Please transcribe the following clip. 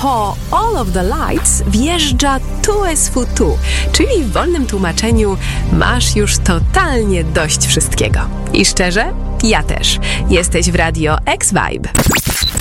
po All of the Lights wjeżdża Tu es futu, czyli w wolnym tłumaczeniu masz już totalnie dość wszystkiego. I szczerze, ja też. Jesteś w Radio X Vibe.